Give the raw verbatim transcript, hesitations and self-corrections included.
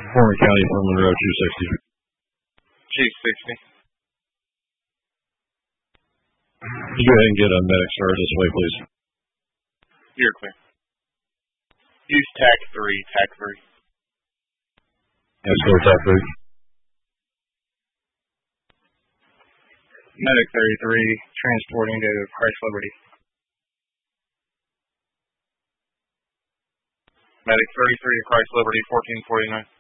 Warren County for Monroe two sixty. Chief sixty. You go ahead and get a medic started this way, please. You're clear. Use TAC three, TAC three. Let's go TAC three. Medic thirty-three, transporting to Christ Liberty. Medic thirty-three to Christ Liberty, fourteen forty-nine.